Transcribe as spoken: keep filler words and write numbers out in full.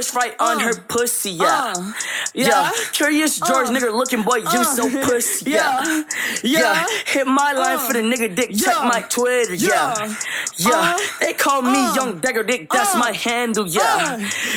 push right on her pussy, yeah. Uh, Yeah, yeah. Curious George, Uh, nigga looking boy, you uh, so pussy, yeah. yeah. Yeah. Yeah, hit my line Uh, for the nigga dick, check yeah. my Twitter, yeah. Yeah. Yeah, Uh, they call me uh, Young Dagger Dick, that's uh, my handle, yeah. uh.